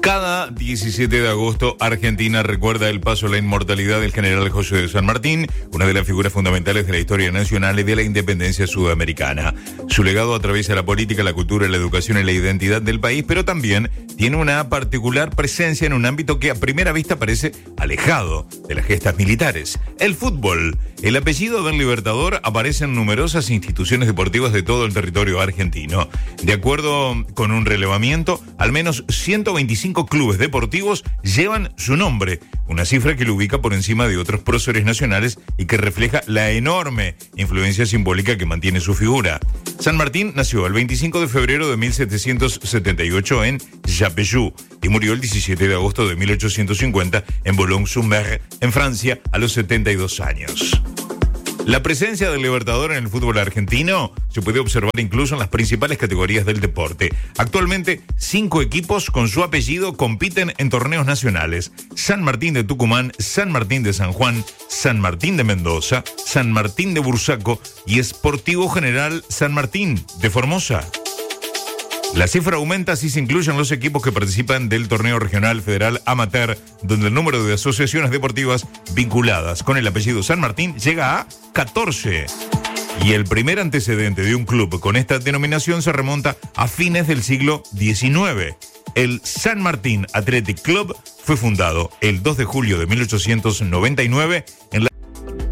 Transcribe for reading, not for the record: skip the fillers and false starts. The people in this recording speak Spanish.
Cada 17 de agosto, Argentina recuerda el paso a la inmortalidad del general José de San Martín, una de las figuras fundamentales de la historia nacional y de la independencia sudamericana. Su legado atraviesa la política, la cultura, la educación y la identidad del país, pero también tiene una particular presencia en un ámbito que a primera vista parece alejado de las gestas militares: el fútbol. El apellido del Libertador aparece en numerosas instituciones deportivas de todo el territorio argentino. De acuerdo con un relevamiento, al menos 125 clubes deportivos llevan su nombre, una cifra que lo ubica por encima de otros próceres nacionales y que refleja la enorme influencia simbólica que mantiene su figura. San Martín nació el 25 de febrero de 1778 en Yapeyú y murió el 17 de agosto de 1850 en Boulogne-sur-Mer, en Francia, a los 72 años. La presencia del Libertador en el fútbol argentino se puede observar incluso en las principales categorías del deporte. Actualmente, 5 equipos con su apellido compiten en torneos nacionales: San Martín de Tucumán, San Martín de San Juan, San Martín de Mendoza, San Martín de Bursaco y Sportivo General San Martín de Formosa. La cifra aumenta si se incluyen los equipos que participan del torneo regional federal amateur, donde el número de asociaciones deportivas vinculadas con el apellido San Martín llega a 14. Y el primer antecedente de un club con esta denominación se remonta a fines del siglo XIX. El San Martín Athletic Club fue fundado el 2 de julio de 1899 en la